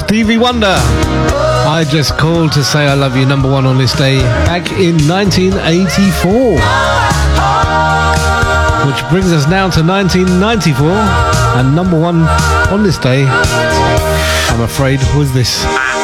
Stevie Wonder. I Just Called to Say I Love You, number one on this day back in 1984. Which brings us now to 1994, and number one on this day, I'm afraid, was this.